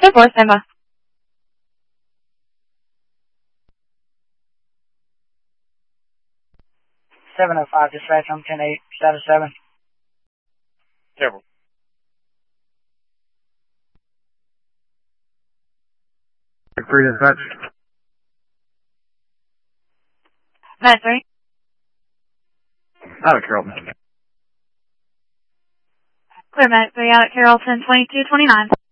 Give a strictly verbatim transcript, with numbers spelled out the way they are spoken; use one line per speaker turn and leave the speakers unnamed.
ten four, stand by.
seven oh five, dispatch on ten eight, status seven.
Careful.
Three dispatch.
Matt three.
Out of Carrollton.
Clear Matt three out at Carrollton, twenty-two twenty-nine.